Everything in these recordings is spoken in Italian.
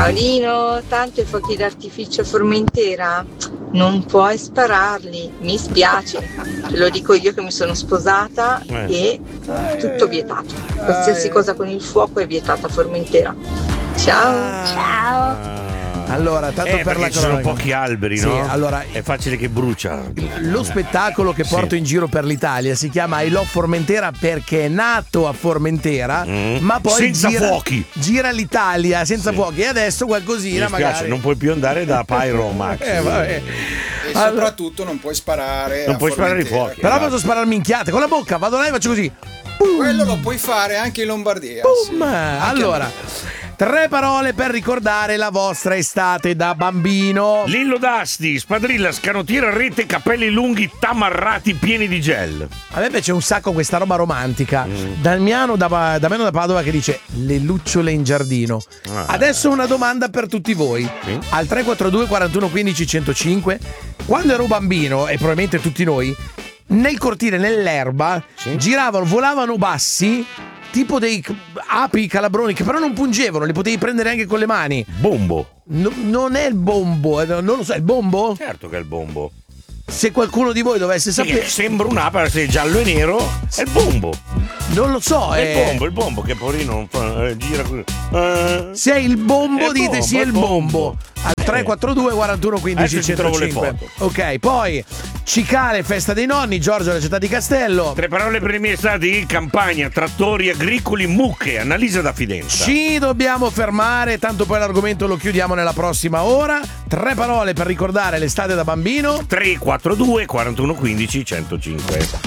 Paolino, tanto i fuochi d'artificio a Formentera non puoi spararli, mi spiace, te lo dico io che mi sono sposata e tutto vietato, qualsiasi cosa con il fuoco è vietata a Formentera. Ciao. Allora, tanto per la ci sono pochi alberi, sì, no? Allora, è facile che brucia. Lo spettacolo che porto in giro per l'Italia si chiama I Love Formentera perché è nato a Formentera, ma poi senza fuochi. Gira l'Italia senza fuochi e adesso qualcosina Mi spiace, magari. non puoi più andare da Pyro Max. Vabbè. E soprattutto non puoi sparare. Non puoi sparare i fuochi. Però posso sparare minchiate con la bocca, vado là e faccio così. Quello lo puoi fare anche in Lombardia. Sì. Allora, 3 parole per ricordare la vostra estate da bambino. Lillo d'Asti, spadrilla, scanottiera, rete, capelli lunghi, tamarrati pieni di gel. A me piace un sacco questa roba romantica. Damiano da Padova che dice le lucciole in giardino. Adesso una domanda per tutti voi. Al 342 41 15 105. Quando ero bambino, e probabilmente tutti noi, nel cortile, nell'erba, giravano, volavano bassi, tipo dei api calabroni che però non pungevano, li potevi prendere anche con le mani. Bombo. Non è il bombo, non lo so, è il bombo? Certo che è il bombo. Se qualcuno di voi dovesse sapere. Sembra un'ape, se è giallo e nero, è il bombo. Non lo so, è il bombo che porino gira così. Se è il bombo, dite sì, è il bombo. Al 342 41 15 105. Ok, poi Cicale, festa dei nonni, Giorgio alla città di Castello. 3 parole per i miei stati: campagna, trattori agricoli, mucche. Annalisa da Fidenza. Ci dobbiamo fermare, tanto poi l'argomento lo chiudiamo nella prossima ora. 3 parole per ricordare l'estate da bambino. 342 41 15 105.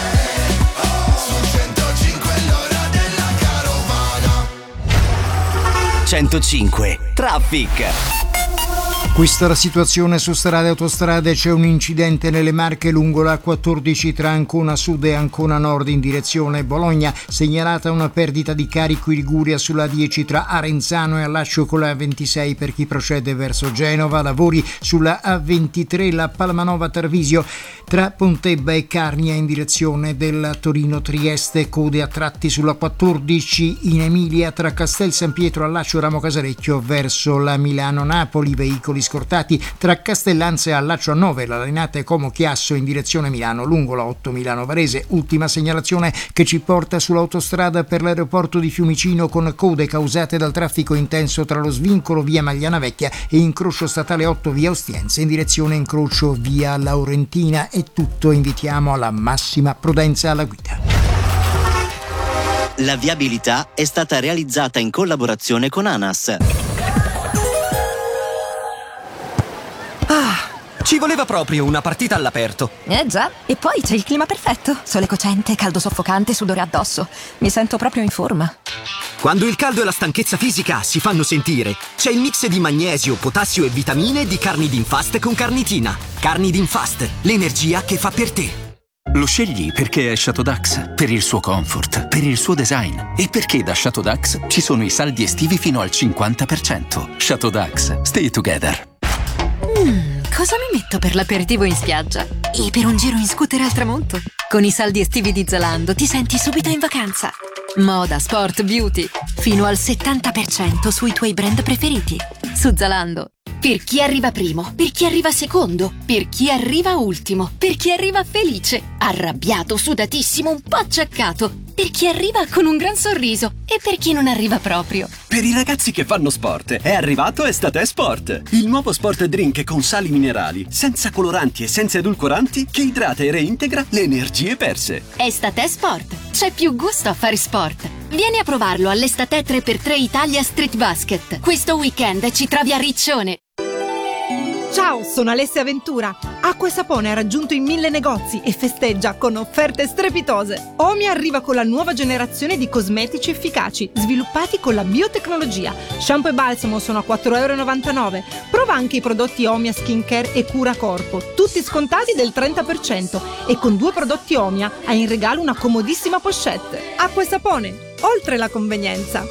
105 Traffic. Questa è la situazione su strade e autostrade. C'è un incidente nelle Marche lungo la 14 tra Ancona Sud e Ancona Nord in direzione Bologna. Segnalata una perdita di carico in Liguria sulla 10 tra Arenzano e Allaccio con la 26 per chi procede verso Genova. Lavori sulla A23 la Palmanova Tarvisio tra Pontebba e Carnia in direzione del Torino-Trieste. Code a tratti sulla 14 in Emilia tra Castel San Pietro Allaccio Ramo Casarecchio verso la Milano-Napoli. Veicoli scortati tra Castellanza e Allaccio a 9, la Larinate e Como Chiasso in direzione Milano lungo la 8 Milano Varese. Ultima segnalazione che ci porta sull'autostrada per l'aeroporto di Fiumicino con code causate dal traffico intenso tra lo svincolo via Magliana Vecchia e incrocio statale 8 via Ostiense in direzione incrocio via Laurentina. È tutto, invitiamo alla massima prudenza alla guida. La viabilità è stata realizzata in collaborazione con ANAS. Ci voleva proprio una partita all'aperto. Già, e poi c'è il clima perfetto. Sole cocente, caldo soffocante, sudore addosso. Mi sento proprio in forma. Quando il caldo e la stanchezza fisica si fanno sentire, c'è il mix di magnesio, potassio e vitamine di Carnidin Fast con carnitina. Carnidin Fast, l'energia che fa per te. Lo scegli perché è Chateau Dax, per il suo comfort, per il suo design e perché da Chateau Dax ci sono i saldi estivi fino al 50%. Chateau Dax, stay together. Cosa mi metto per l'aperitivo in spiaggia? E per un giro in scooter al tramonto? Con i saldi estivi di Zalando ti senti subito in vacanza. Moda, sport, beauty. Fino al 70% sui tuoi brand preferiti. Su Zalando. Per chi arriva primo, per chi arriva secondo, per chi arriva ultimo, per chi arriva felice, arrabbiato, sudatissimo, un po' acciaccato, per chi arriva con un gran sorriso e per chi non arriva proprio. Per i ragazzi che fanno sport, è arrivato Estate Sport, il nuovo sport drink con sali minerali, senza coloranti e senza edulcoranti, che idrata e reintegra le energie perse. Estate Sport, c'è più gusto a fare sport. Vieni a provarlo all'Estate 3x3 Italia Street Basket. Questo weekend ci trovi a Riccione. Ciao, sono Alessia Ventura. Acqua e Sapone ha raggiunto i 1000 negozi e festeggia con offerte strepitose. Omi arriva con la nuova generazione di cosmetici efficaci, sviluppati con la biotecnologia. Shampoo e balsamo sono a 4,99 €. Prova anche i prodotti Omia Skincare e Cura Corpo, tutti scontati del 30%. E con 2 prodotti Omia hai in regalo una comodissima pochette. Acqua e Sapone, oltre la convenienza.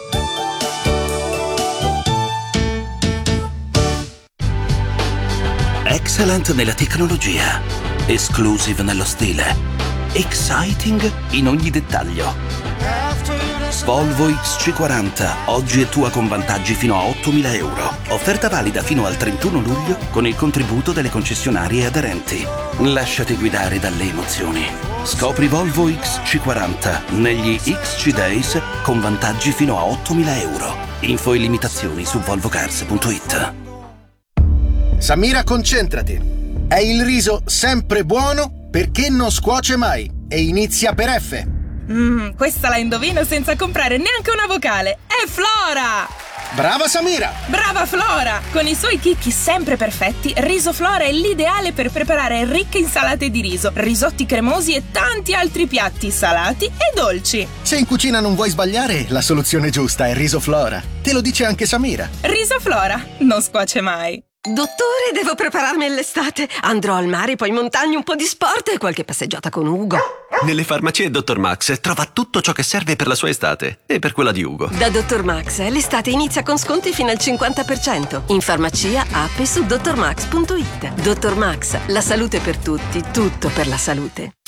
Excellent nella tecnologia, exclusive nello stile, exciting in ogni dettaglio. Volvo XC40, oggi è tua con vantaggi fino a 8.000 euro. Offerta valida fino al 31 luglio con il contributo delle concessionarie aderenti. Lasciati guidare dalle emozioni. Scopri Volvo XC40 negli XC Days con vantaggi fino a 8.000 euro. Info e limitazioni su volvocars.it. Samira, concentrati. È il riso sempre buono perché non scuoce mai e inizia per F. Questa la indovino senza comprare neanche una vocale. È Flora! Brava Samira! Brava Flora! Con i suoi chicchi sempre perfetti, Riso Flora è l'ideale per preparare ricche insalate di riso, risotti cremosi e tanti altri piatti salati e dolci. Se in cucina non vuoi sbagliare, la soluzione giusta è Riso Flora. Te lo dice anche Samira. Riso Flora, non scuoce mai. Dottore, devo prepararmi all'estate. Andrò al mare, poi in montagna, un po' di sport e qualche passeggiata con Ugo. Nelle farmacie Dr. Max trova tutto ciò che serve per la sua estate e per quella di Ugo. Da Dr. Max l'estate inizia con sconti fino al 50%. In farmacia, app e su drmax.it. Dr. Max, la salute per tutti, tutto per la salute.